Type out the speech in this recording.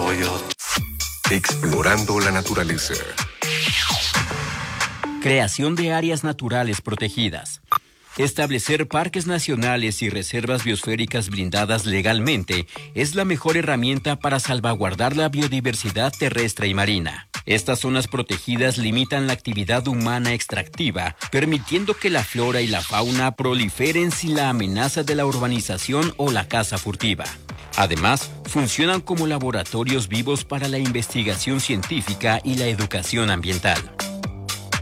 Explorando la naturaleza. Creación de áreas naturales protegidas. Establecer parques nacionales y reservas biosféricas blindadas legalmente es la mejor herramienta para salvaguardar la biodiversidad terrestre y marina. Estas zonas protegidas limitan la actividad humana extractiva, permitiendo que la flora y la fauna proliferen sin la amenaza de la urbanización o la caza furtiva. Además, funcionan como laboratorios vivos para la investigación científica y la educación ambiental.